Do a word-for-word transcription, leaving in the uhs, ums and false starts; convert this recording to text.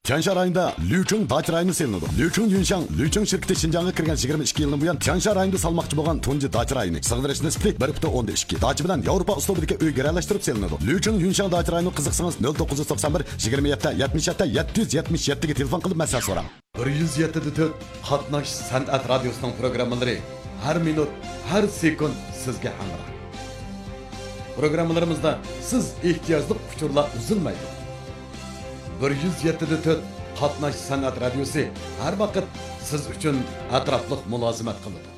Tiansha rayonida Liuchun dacha rayoni selinadi. Liuchun Yunshang, Liuchun shirkati Xinjiangga kirgan yigirma ikki yildan buyon Tiansha rayonida salmoqchi bo'lgan tunji dacha rayoni. Sig'dirish nisbati bir butun o'ndan ikki. Dacha bilan Yevropa uslubidagi uy garalashtirib selinadi. Liuchun Yunshang dacha rayoni qiziqsangiz nol to'qqiz yuz to'qson bir yigirma yetti yetmish yetti yetti yuz yetmish yetti ga telefon qilib maslahat so'rang. bir yuz yetti nuqta to'rt Qatnash san'at radiosining programmalari har minut, har sekund sizga hamroh. Programmalarimizda siz ehtiyojli uchurlar uzilmaydi. bir yuz yetti nuqta to'rt Qatnash san'at radiosi har vaqt siz uchun atrofliq mulozimat qiladi.